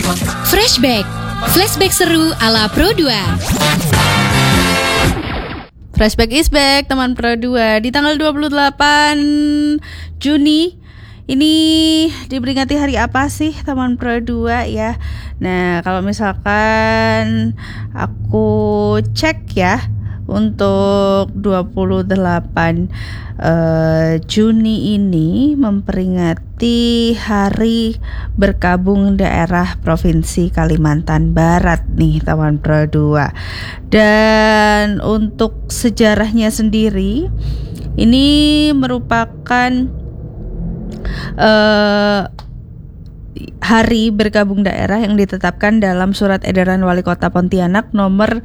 Flashback. Flashback seru ala Pro 2. Flashback is back, teman Pro 2. Di tanggal 28 Juni ini diperingati hari apa sih, teman Pro 2 ya? Nah, kalau misalkan aku cek ya, untuk 28 Juni ini memperingati Hari Berkabung Daerah Provinsi Kalimantan Barat nih, teman Pro 2. Dan untuk sejarahnya sendiri, ini merupakan Hari Berkabung Daerah yang ditetapkan dalam Surat Edaran Wali Kota Pontianak nomor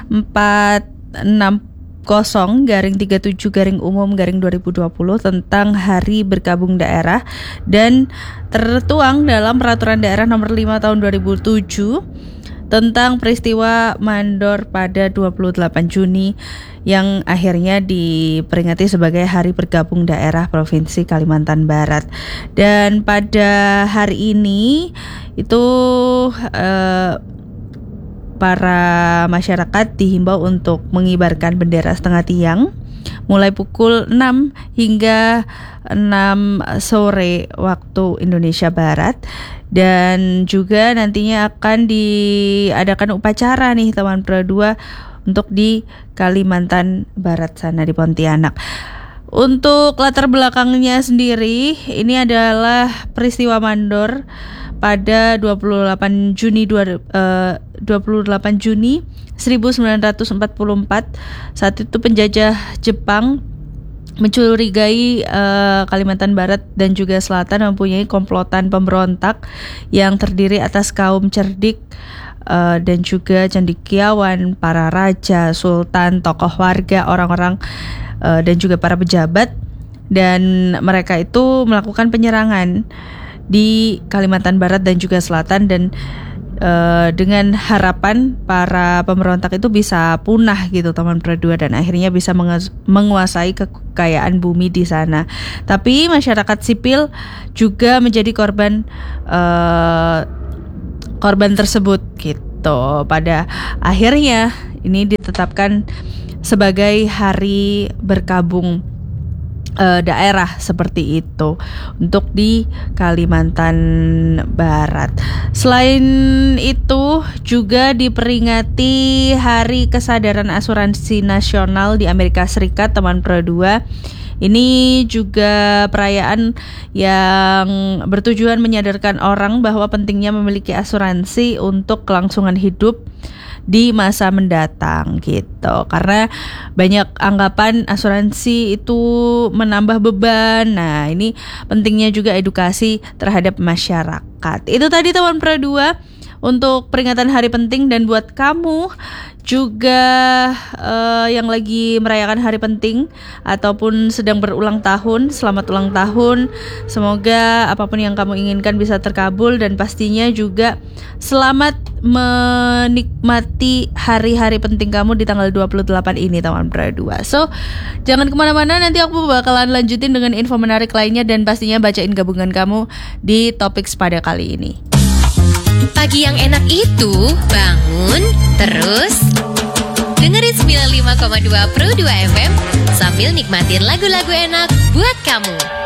460/37/umum/2020 tentang Hari Berkabung Daerah, dan tertuang dalam Peraturan Daerah nomor 5 tahun 2007 tentang peristiwa Mandor pada 28 Juni yang akhirnya diperingati sebagai Hari Berkabung Daerah Provinsi Kalimantan Barat. Dan pada hari ini itu para masyarakat dihimbau untuk mengibarkan bendera setengah tiang mulai pukul 6 hingga 6 sore waktu Indonesia Barat. Dan juga nantinya akan diadakan upacara nih, teman Pro 2, untuk di Kalimantan Barat sana, di Pontianak. Untuk latar belakangnya sendiri, ini adalah peristiwa Mandor pada 28 Juni 1944. Saat itu penjajah Jepang mencurigai Kalimantan Barat dan juga Selatan mempunyai komplotan pemberontak yang terdiri atas kaum cerdik dan juga cendekiawan, para raja, sultan, tokoh warga, orang-orang dan juga para pejabat. Dan mereka itu melakukan penyerangan di Kalimantan Barat dan juga Selatan, dan dengan harapan para pemberontak itu bisa punah gitu, teman Pro 2, dan akhirnya bisa menguasai kekayaan bumi di sana. Tapi masyarakat sipil juga menjadi korban tersebut gitu. Pada akhirnya ini ditetapkan sebagai Hari Berkabung daerah seperti itu untuk di Kalimantan Barat. Selain itu juga diperingati Hari Kesadaran Asuransi Nasional di Amerika Serikat, teman Pro 2. Ini juga perayaan yang bertujuan menyadarkan orang bahwa pentingnya memiliki asuransi untuk kelangsungan hidup di masa mendatang gitu. Karena banyak anggapan asuransi itu menambah beban. Nah, ini pentingnya juga edukasi terhadap masyarakat. Itu tadi, teman Pro 2, untuk peringatan hari penting. Dan buat kamu juga yang lagi merayakan hari penting ataupun sedang berulang tahun, selamat ulang tahun. Semoga apapun yang kamu inginkan bisa terkabul, dan pastinya juga selamat menikmati hari-hari penting kamu di tanggal 28 ini, teman Pro 2. So, jangan kemana-mana, nanti aku bakalan lanjutin dengan info menarik lainnya, dan pastinya bacain gabungan kamu di topik pada kali ini. Pagi yang enak itu bangun terus dengerin 95,2 Pro 2 FM sambil nikmatin lagu-lagu enak buat kamu.